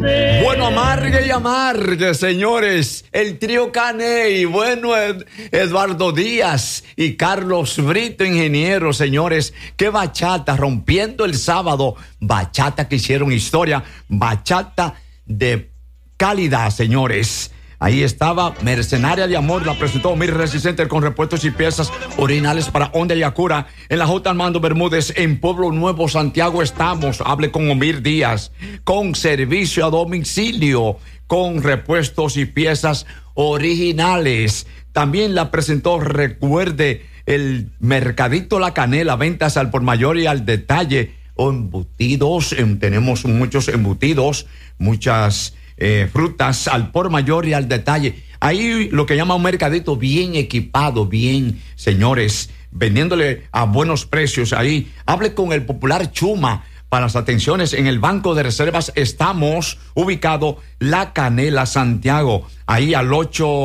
Bueno, amargue y amargue, señores. El trío Caney, bueno, Eduardo Díaz y Carlos Brito, ingeniero, señores. Qué bachata, rompiendo el sábado. Bachata que hicieron historia. Bachata de calidad, señores. Ahí estaba Mercenaria de Amor, la presentó Mir Resistente con repuestos y piezas originales para Honda y Acura. En la J. Armando Bermúdez, en Pueblo Nuevo, Santiago estamos. Hable con Omir Díaz, con servicio a domicilio, con repuestos y piezas originales. También la presentó, recuerde, el Mercadito La Canela, ventas al por mayor y al detalle. O embutidos, tenemos muchos embutidos, muchas frutas al por mayor y al detalle. Ahí lo que llama un mercadito bien equipado, bien, señores, vendiéndole a buenos precios. Ahí hable con el popular Chuma para las atenciones. En el Banco de Reservas estamos ubicado La Canela, Santiago, ahí al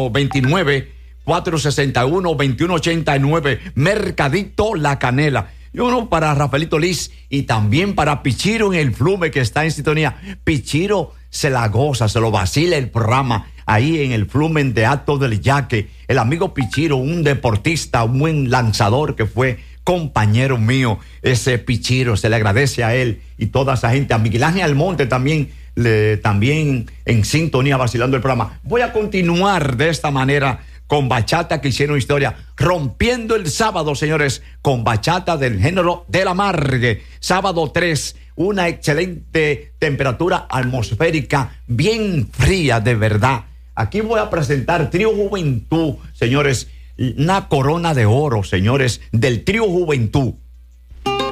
829-461-2189, Mercadito La Canela. Y uno para Rafaelito Liz y también para Pichiro en el Flume, que está en sintonía. Pichiro se la goza, se lo vacila el programa ahí en el Flumen de Acto del Yaque. El amigo Pichiro, un deportista, un buen lanzador que fue compañero mío, ese Pichiro, se le agradece a él y toda esa gente. A Miguel Ángel Almonte también, también en sintonía vacilando el programa. Voy a continuar de esta manera con bachata que hicieron historia, rompiendo el sábado, señores, con bachata del género del amargue. Sábado 3, una excelente temperatura atmosférica, bien fría de verdad. Aquí voy a presentar Trío Juventud, señores, una corona de oro, señores, del Trío Juventud.